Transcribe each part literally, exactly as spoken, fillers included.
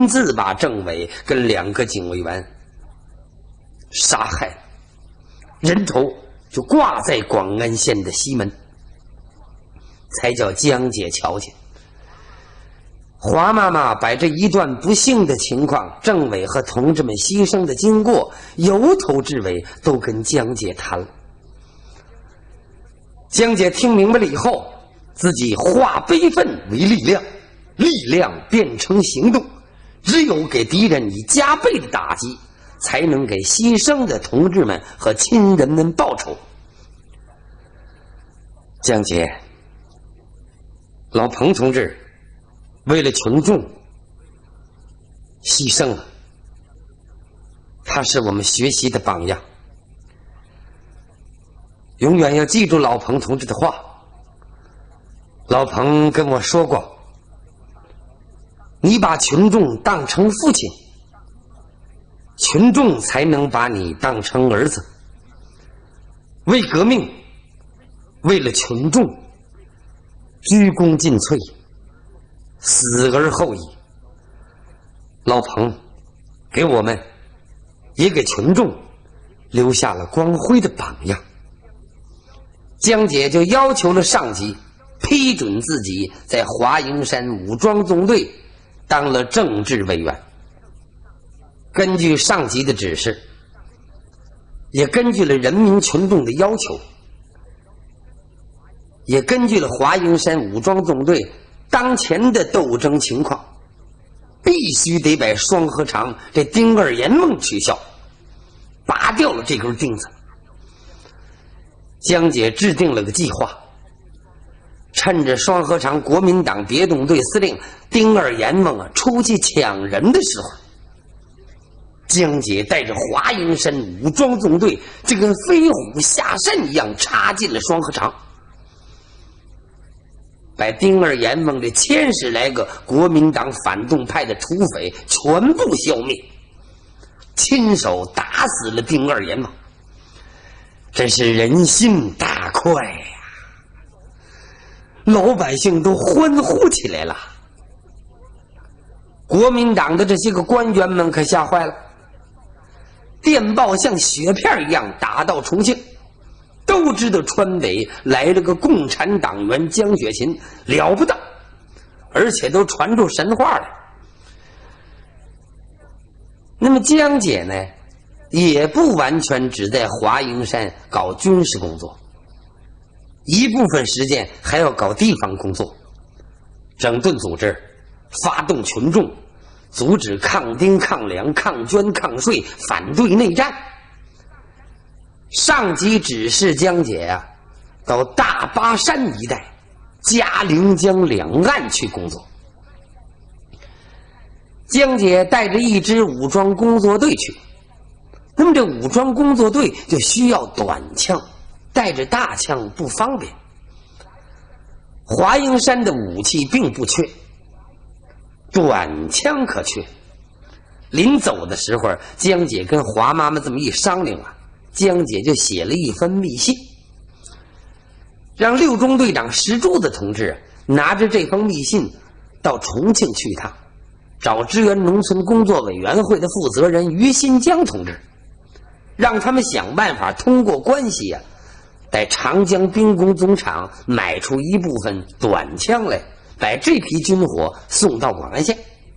自把政委跟两个警卫员杀害，人头就挂在广安县的西门，才叫江姐瞧见。华妈妈把这一段不幸的情况，政委和同志们牺牲的经过，由头至尾都跟江姐谈了。江姐听明白了以后，自己化悲愤为力量，力量变成行动，只有给敌人以加倍的打击，才能给牺牲的同志们和亲人们报仇。江姐，老彭同志为了群众牺牲了，他是我们学习的榜样，永远要记住老彭同志的话。老彭跟我说过，你把群众当成父亲，群众才能把你当成儿子。为革命，为了群众，鞠躬尽瘁，死而后已。老彭给我们也给群众留下了光辉的榜样。江姐就要求了上级批准自己在华蓥山武装纵队当了政治委员。根据上级的指示，也根据了人民群众的要求，也根据了华蓥山武装纵队当前的斗争情况，必须得把双河场这丁二阎梦取消，拔掉了这根钉子。江姐制定了个计划，趁着双河场国民党别动队司令丁二阎梦啊出去抢人的时候，江姐带着华蓥山武装纵队就跟飞虎下山一样插进了双河场，把丁二阎梦这千十来个国民党反动派的土匪全部消灭，亲手打死了丁二阎梦。真是人心大快呀！老百姓都欢呼起来了。国民党的这些个官员们可吓坏了，电报像雪片一样打到重庆，都知道川北来了个共产党员江雪琴，了不得，而且都传出神话来。那么江姐呢，也不完全只在华蓥山搞军事工作，一部分时间还要搞地方工作，整顿组织，发动群众，阻止抗丁、抗粮、抗捐、抗税，反对内战。上级指示江姐啊，到大巴山一带、嘉陵江两岸去工作。江姐带着一支武装工作队去，那么这武装工作队就需要短枪，带着大枪不方便。华蓥山的武器并不缺，短枪可缺。临走的时候，江姐跟华妈妈这么一商量啊，江姐就写了一封密信，让六中队长石柱子同志拿着这封密信到重庆去一趟，找支援农村工作委员会的负责人于新江同志，让他们想办法通过关系啊，在长江兵工总厂买出一部分短枪来，把这批军火送到广安县。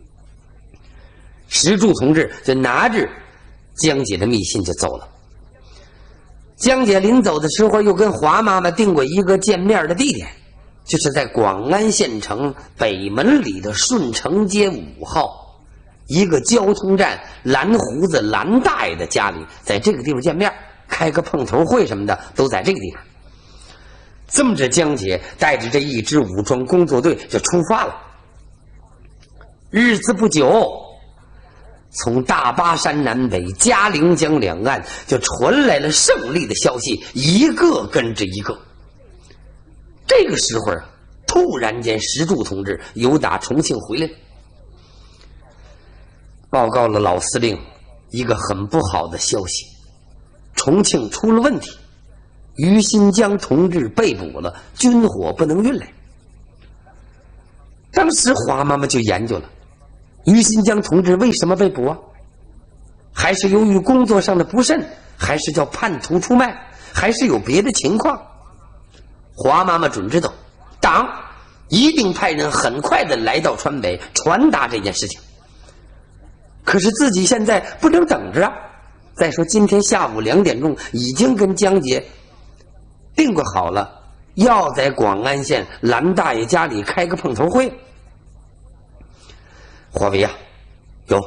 石柱同志就拿着江姐的密信就走了。江姐临走的时候又跟华妈妈定过一个见面的地点，就是在广安县城北门里的顺城街五号一个交通站蓝胡子蓝大爷的家里，在这个地方见面，开个碰头会什么的都在这个地方。这么着，江姐带着这一支武装工作队就出发了。日子不久，从大巴山南北、嘉陵江两岸就传来了胜利的消息，一个跟着一个。这个时候啊，突然间石柱同志由打重庆回来，报告了老司令一个很不好的消息：重庆出了问题，于新江同志被捕了，军火不能运来。当时华妈妈就研究了， 于新江同志为什么被捕啊？还是由于工作上的不慎，还是叫叛徒出卖，还是有别的情况？华妈妈准知道，党一定派人很快的来到川北传达这件事情。可是自己现在不能等着啊！再说今天下午两点钟已经跟江姐定过好了，要在广安县蓝大爷家里开个碰头会。华为啊，有，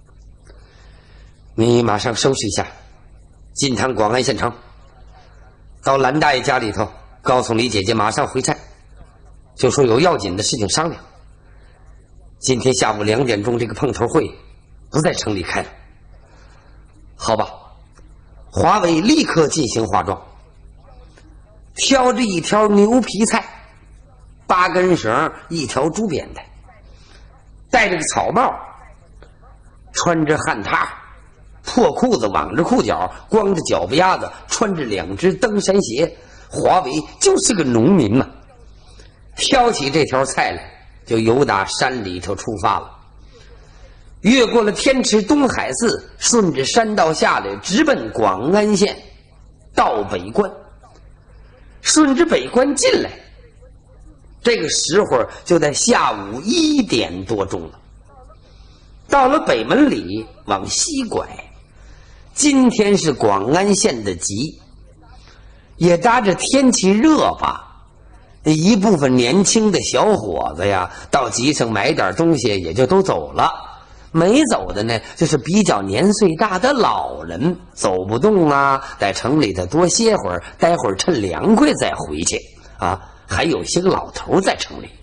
你马上收拾一下，进趟广安县城，到蓝大爷家里头，告诉李姐姐马上回寨，就说有要紧的事情商量。今天下午两点钟这个碰头会不在城里开了，好吧？华为立刻进行化妆，挑着一条牛皮菜，八根绳，一条竹扁担，戴着个草帽，穿着汗踏，破裤子挽着裤脚，光着脚巴丫子，穿着两只登山鞋。华为就是个农民嘛，挑起这条菜来，就由打山里头出发了。越过了天池东海寺，顺着山道下来，直奔广安县，到北关。顺着北关进来，这个时候就在下午一点多钟了。到了北门里，往西拐。今天是广安县的集，也搭着天气热吧，一部分年轻的小伙子呀，到集上买点东西也就都走了。没走的呢，就是比较年岁大的老人，走不动啊，在城里头多歇会儿，待会儿趁凉快再回去啊。还有些个老头在城里。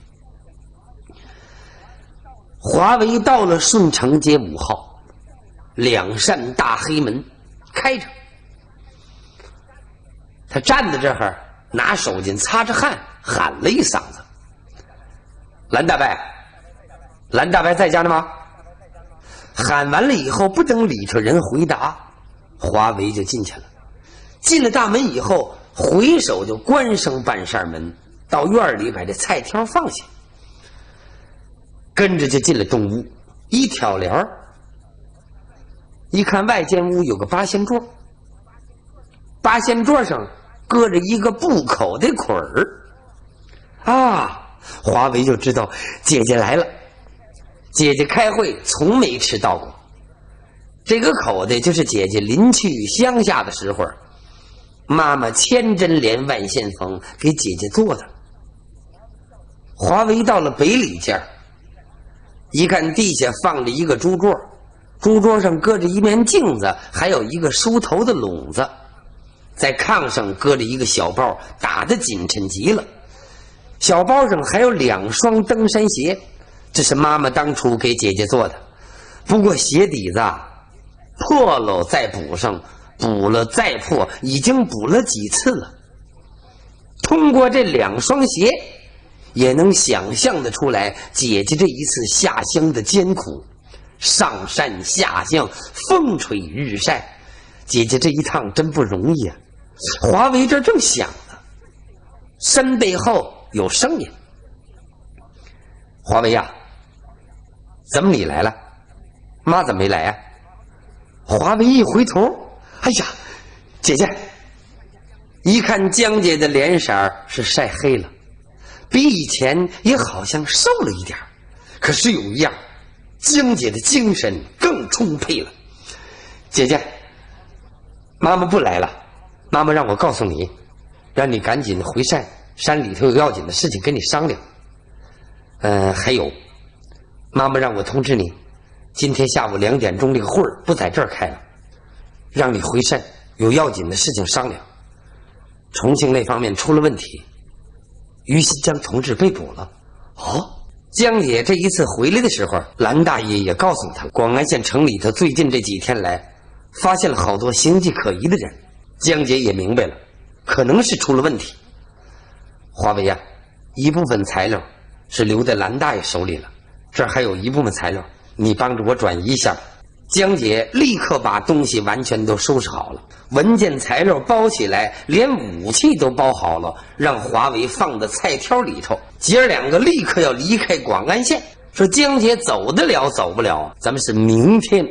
华为到了顺城街五号，两扇大黑门开着，他站在这儿，拿手巾擦着汗，喊了一嗓子：“蓝大伯，蓝大伯在家呢吗？”喊完了以后，不等里头人回答，华为就进去了。进了大门以后，回手就关上半扇门，到院里把这菜挑放下，跟着就进了东屋。一挑帘一看外间屋有个八仙桌，八仙桌上搁着一个布口的捆儿。啊，华为就知道姐姐来了。姐姐开会从没迟到过，这个口袋就是姐姐临去乡下的时候，妈妈千针连万线缝给姐姐做的。华为到了北里家，一看地下放着一个书桌，书桌上搁着一面镜子，还有一个梳头的笼子，在炕上搁着一个小包，打得紧抻极了。小包上还有两双登山鞋，这是妈妈当初给姐姐做的，不过鞋底子破了再补上，补了再破，已经补了几次了。通过这两双鞋，也能想象得出来姐姐这一次下乡的艰苦，上山下乡，风吹日晒，姐姐这一趟真不容易啊。华为这正想呢，身背后有声音：“华为呀，怎么你来了？妈怎么没来呀？”华为一回头，哎呀，姐姐！一看江姐的脸色是晒黑了，比以前也好像瘦了一点，可是有一样，江姐的精神更充沛了。姐姐，妈妈不来了，妈妈让我告诉你，让你赶紧回山，山里头有要紧的事情跟你商量。呃，还有，妈妈让我通知你，今天下午两点钟这个会儿不在这儿开了，让你回山，有要紧的事情商量。重庆那方面出了问题，于新江同志被捕了。哦，江姐这一次回来的时候，蓝大爷也告诉他，广安县城里头最近这几天来，发现了好多形迹可疑的人。江姐也明白了，可能是出了问题。华为呀、啊，一部分材料是留在蓝大爷手里了，这儿还有一部分材料，你帮着我转移一下。江姐立刻把东西完全都收拾好了，文件材料包起来，连武器都包好了，让华为放到菜挑里头。姐儿两个立刻要离开广安县。 说江姐走得了走不了，咱们是明天